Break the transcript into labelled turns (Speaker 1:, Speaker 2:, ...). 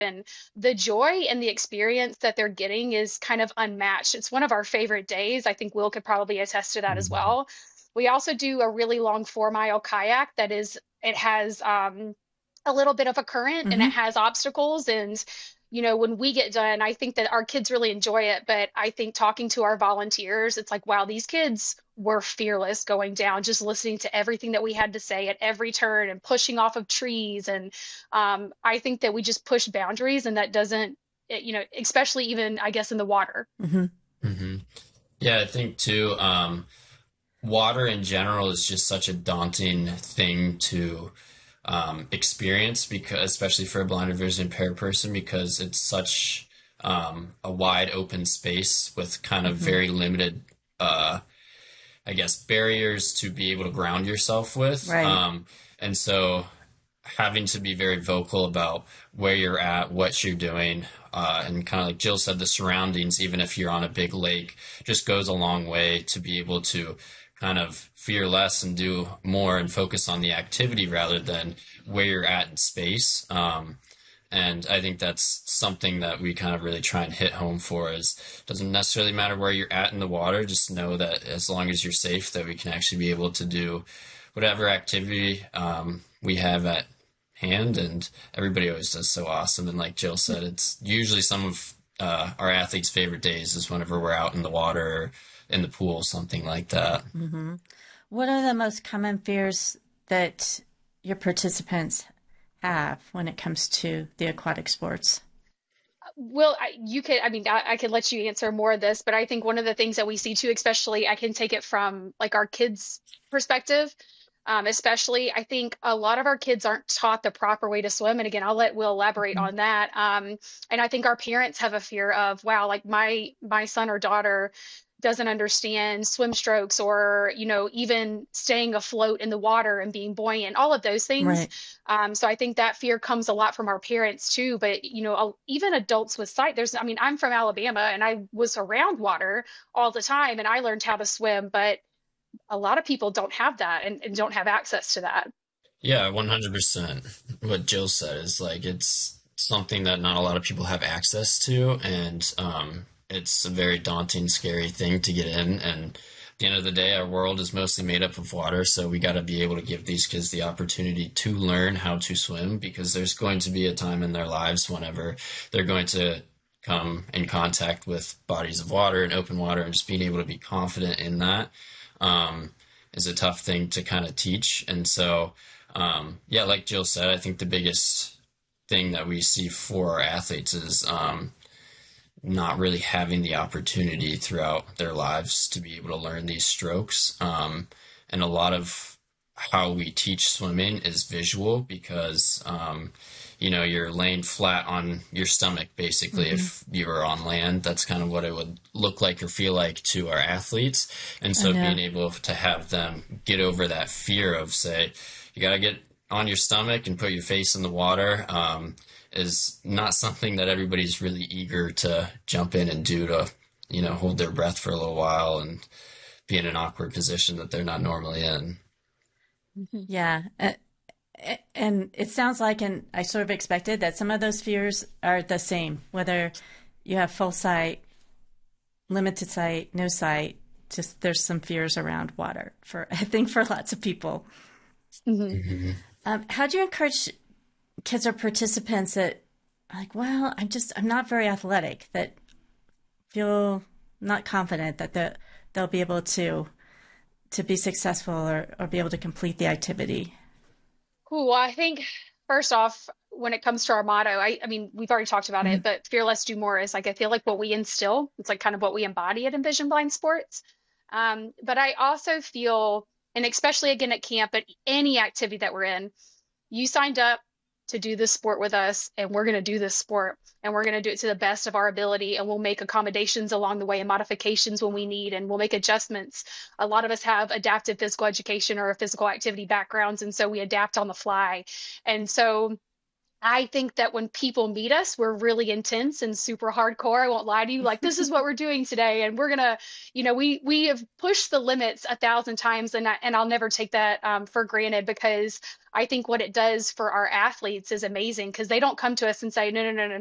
Speaker 1: And the joy and the experience that they're getting is kind of unmatched. It's one of our favorite days. I think Will could probably attest to that as
Speaker 2: Mhm.
Speaker 1: well. We also do a really long 4 mile kayak it has a little bit of a current and it
Speaker 3: Hmm.
Speaker 1: has obstacles. And, when we get done, I think that our kids really enjoy it. But I think talking to our volunteers, it's like, wow, these kids were fearless going down, just listening to everything that we had to say at every turn and pushing off of trees. And I think that we just push boundaries, and that doesn't, especially even, I guess, in the water.
Speaker 3: Hmm.
Speaker 2: Hmm. Yeah, I think too, water in general is just such a daunting thing to experience because, especially for a blind or visually impaired person, because it's such a wide open space with kind of
Speaker 3: Hmm.
Speaker 2: very limited, uh, I guess, barriers to be able to ground yourself with.
Speaker 3: Right.
Speaker 2: And so having to be very vocal about where you're at, what you're doing, and kind of like Jill said, the surroundings, even if you're on a big lake, just goes a long way to be able to kind of fear less and do more and focus on the activity rather than where you're at in space. And I think that's something that we kind of really try and hit home for is doesn't necessarily matter where you're at in the water, just know that as long as you're safe, that we can actually be able to do whatever activity we have at hand. And everybody always does so awesome. And like Jill said, it's usually some of our athletes' favorite days is whenever we're out in the water or in the pool, something like that.
Speaker 3: Hmm. What are the most common fears that your participants have when it comes to the aquatic sports?
Speaker 1: Well, I mean, I could let you answer more of this, but I think one of the things that we see too, especially I can take it from like our kids' perspective, especially I think a lot of our kids aren't taught the proper way to swim. And again, I'll let Will elaborate
Speaker 3: Mhm.
Speaker 1: on that. And I think our parents have a fear of, wow, like my son or daughter doesn't understand swim strokes or, even staying afloat in the water and being buoyant, all of those things.
Speaker 3: Right.
Speaker 1: So I think that fear comes a lot from our parents too. But even adults with sight, I mean, I'm from Alabama and I was around water all the time and I learned how to swim, but a lot of people don't have that and don't have access to that.
Speaker 2: Yeah, 100%. What Jill said is like it's something that not a lot of people have access to, and it's a very daunting, scary thing to get in. And at the end of the day, our world is mostly made up of water, so we got to be able to give these kids the opportunity to learn how to swim because there's going to be a time in their lives whenever they're going to come in contact with bodies of water and open water, and just being able to be confident in that um, is a tough thing to kind of teach. And so yeah, like Jill said, I think the biggest thing that we see for our athletes is not really having the opportunity throughout their lives to be able to learn these strokes. And a lot of how we teach swimming is visual because, you're laying flat on your stomach basically
Speaker 3: Hmm.
Speaker 2: if you were on land. That's kind of what it would look like or feel like to our athletes. And
Speaker 3: I
Speaker 2: so
Speaker 3: know.
Speaker 2: being able to have them get over that fear of, say, you got to get on your stomach and put your face in the water is not something that everybody's really eager to jump in and do to, hold their breath for a little while and be in an awkward position that they're not normally in.
Speaker 1: Mhm.
Speaker 3: Yeah. And it sounds like, and I sort of expected that some of those fears are the same, whether you have full sight, limited sight, no sight, just there's some fears around water for, I think, for lots of people.
Speaker 1: Mhm.
Speaker 2: Hmm.
Speaker 3: How do you encourage kids or participants that are like, well, I'm not very athletic, that feel not confident that they'll be able to be successful or be able to complete the activity?
Speaker 1: Cool. Well, I think first off, when it comes to our motto, I mean, we've already talked about it,
Speaker 3: Mhm.
Speaker 1: but fear less, do more is like, I feel like what we instill, it's like kind of what we embody at Envision Blind Sports. But I also feel, and especially again at camp, but any activity that we're in, you signed up to do this sport with us and we're going to do this sport and we're going to do it to the best of our ability and we'll make accommodations along the way and modifications when we need and we'll make adjustments. A lot of us have adaptive physical education or physical activity backgrounds and so we adapt on the fly. And so I think that when people meet us, we're really intense and super hardcore. I won't lie to you. Like, this is what we're doing today, and we're gonna, we have pushed the limits 1,000 times, and I'll never take that for granted, because I think what it does for our athletes is amazing, because they don't come to us and say, no, no, no, no,